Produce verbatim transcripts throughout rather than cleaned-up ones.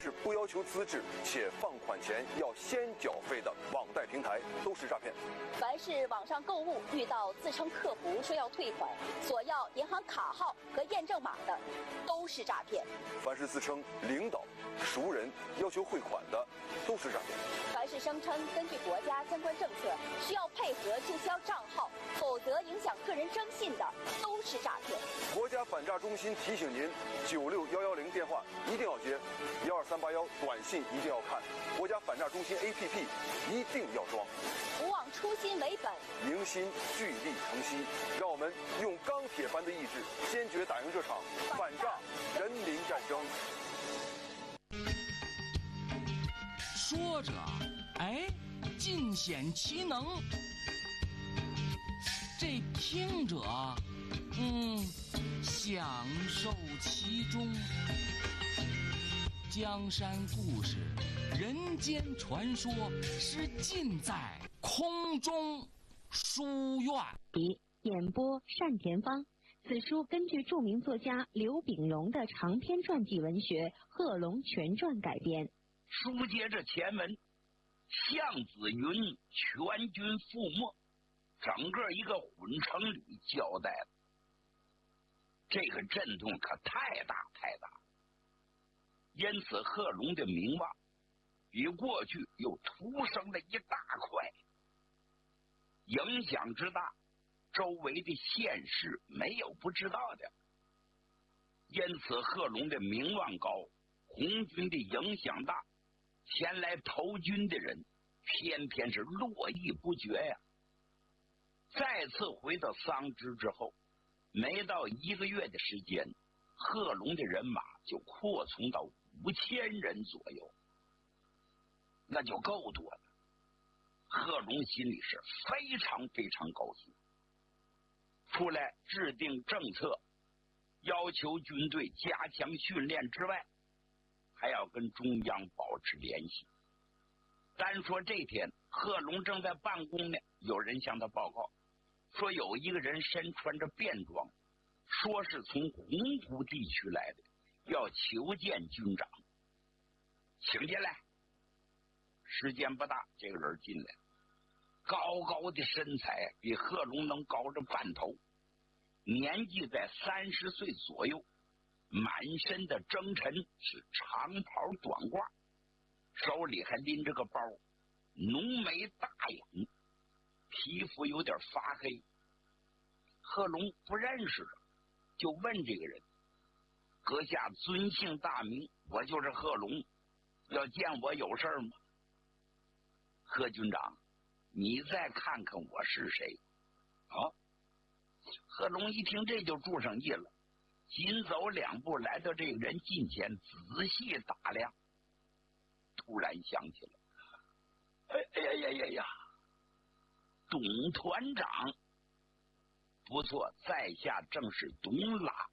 是不要求资质且放款前要先缴费的网贷平台都是诈骗。 凡是网上购物遇到自称客服说要退款、索要银行卡号和验证码的，都是诈骗。 凡是自称领导、熟人要求汇款的，都是诈骗。 凡是声称根据国家相关政策需要配合注销账号，否则影响个人征信的，都是诈骗。 国家反诈中心提醒您：九六幺幺零电话一定要接，幺二三八幺短信一定要看，国家反诈中心 A P P 一定要装。 不忘初心为本， 凝心聚力成溪，让我们用钢铁般的意志，坚决打赢这场反诈人民战争。 说着，哎，尽显其能；这听着，嗯，享受其中。江山故事、人间传说，是尽在空中书院。 演播单田芳。此书根据著名作家刘秉荣的长篇传记文学《贺龙全传》改编。 书接着前文，项子云全军覆没，整个一个混成旅交代了。这个震动可太大太大，因此贺龙的名望比过去又突升了一大块，影响之大，周围的县市没有不知道的。因此贺龙的名望高，红军的影响大，前来投军的人偏偏是络绎不绝呀。再次回到桑植之后，没到一个月的时间，贺龙的人马就扩充到五千人左右，那就够多了。贺龙心里是非常非常高兴，出来制定政策，要求军队加强训练之外，还要跟中央保持联系。单说这天，贺龙正在办公呢，有人向他报告说有一个人身穿着便装，说是从洪湖地区来的，要求见军长，请进来。时间不大，这个人进来，高高的身材，比贺龙能高着半头，年纪在三十岁左右，满身的征尘，是长袍短褂，手里还拎着个包，浓眉大眼，皮肤有点发黑。贺龙不认识了，就问这个人：阁下尊姓大名？我就是贺龙，要见我有事吗？贺军长，你再看看我是谁？啊！贺龙一听这就注上意了，紧走两步来到这个人近前，仔细打量，突然想起了，哎哎呀呀呀呀，董团长，不错，在下正是董朗。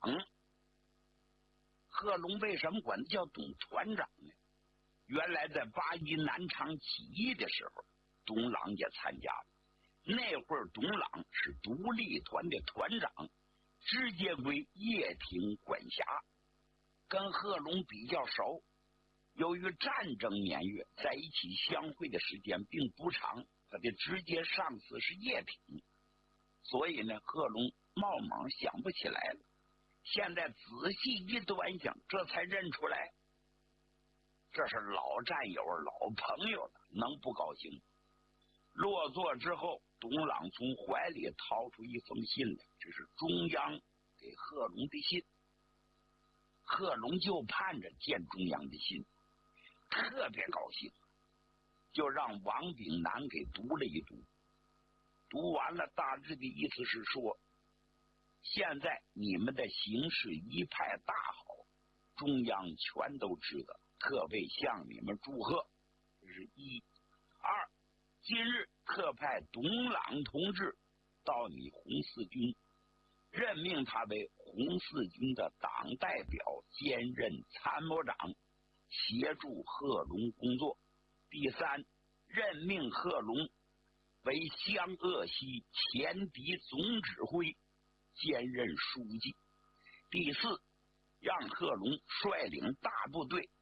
贺龙为什么管他叫董团长呢？原来在八一南昌起义的时候，董朗也参加了。那会儿董朗是独立团的团长，直接归叶挺管辖，跟贺龙比较熟。由于战争年月在一起相会的时间并不长，他的直接上司是叶挺，所以呢，贺龙冒猛想不起来了。现在仔细一端详，这才认出来，这是老战友、老朋友了，能不高兴？落座之后，董朗从怀里掏出一封信来，这是中央给贺龙的信。贺龙就盼着见中央的信，特别高兴，就让王炳南给读了一读。读完了，大致的意思是说，现在你们的形势一派大好，中央全都知道，特为向你们祝贺。这是一。二，今日特派董朗同志到你红四军，任命他为红四军的党代表，兼任参谋长，协助贺龙工作。第三，任命贺龙为湘鄂西前敌总指挥，兼任书记。第四，让贺龙率领大部队